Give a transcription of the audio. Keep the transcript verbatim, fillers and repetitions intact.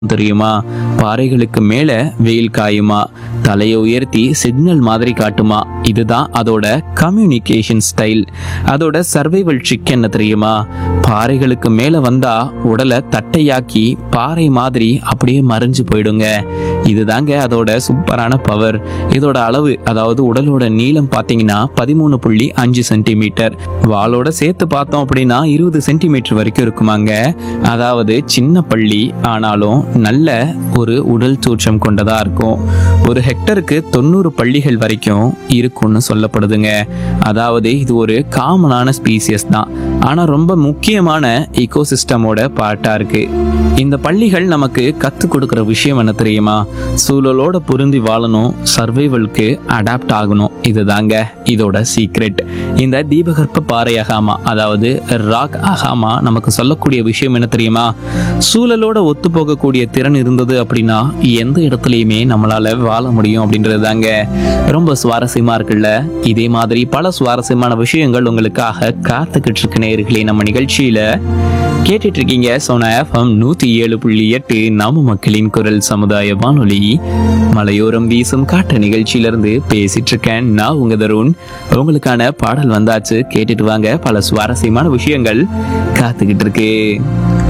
தெரியுமா? பாறைகளுக்கு மேல வெயில் காயுமா, தலையை உயர்த்தி சிக்னல் மாதிரி காட்டுமா. இதுதான் அதோட கம்யூனிகேஷன் ஸ்டைல். அதோட சர்வைவல் ட்ரிக் என்ன தெரியுமா? பாறைகளுக்கு மேல வந்தா உடலை தட்டையாக்கி பாறை மாதிரி அப்படியே மறைஞ்சு போயிடுங்க. இதுதாங்க அதோட சூப்பரான பவர். இதோட அளவு, அதாவது உடலோட நீளம் பார்த்தீங்கன்னா பதிமூணு புள்ளி அஞ்சு சென்டிமீட்டர். வாளோட சேர்த்து பார்த்தோம் அப்படின்னா இருபது சென்டிமீட்டர் வரைக்கும் இருக்குமாங்க. அதாவது சின்ன பள்ளி, ஆனாலும் நல்ல ஒரு உடல் தோற்றம் கொண்டதா இருக்கும். ஒரு ஹெக்டருக்கு தொண்ணூறு பள்ளிகள் வரைக்கும் இருக்கும்னு சொல்லப்படுதுங்க. அதாவது இது ஒரு காமனான ஸ்பீசியஸ் தான், ஆனா ரொம்ப முக்கியமான ஈகோசிஸ்டமோட பார்ட்டா இருக்கு. இந்த பள்ளிகள் நமக்கு கத்து கொடுக்கிற விஷயம் என்ன தெரியுமா? சூழலோட பொருந்தி வாழணும், சர்வைவலுக்கு அடாப்ட் ஆகணும். இதுதாங்க இதோட சீக்ரெட். இந்த தீபகற்ப பாறை அகாமா, அதாவது ராக் அகாமா நமக்கு சொல்லக்கூடிய விஷயம் என்ன தெரியுமா? சூழலோட ஒத்து போகக்கூடிய திறன் இருந்தது அப்படின்னா எந்த இடத்துலையுமே நம்மளால வாழ முடியும் அப்படின்றது தாங்க. ரொம்ப சுவாரஸ்யமா இருக்குல்ல? இதே மாதிரி பல சுவாரஸ்யமான விஷயங்கள் உங்களுக்காக காத்துக்கிட்டு இருக்கு நேயர்களே. நம்ம நிகழ்ச்சியில கேட்டுட்டு இருக்கீங்க சோனா எஃப்எம் நூத்தி ஏழு புள்ளி எட்டு நாம மக்களின் குரல் சமுதாய வானொலி. மலையோரம் வீசும் காற்று நிகழ்ச்சியிலிருந்து பேசிட்டு இருக்கேன் நான் உங்க தருண். உங்களுக்கான பாடல் வந்தாச்சு, கேட்டுட்டு வாங்க. பல சுவாரஸ்யமான விஷயங்கள் காத்துக்கிட்டு இருக்கு.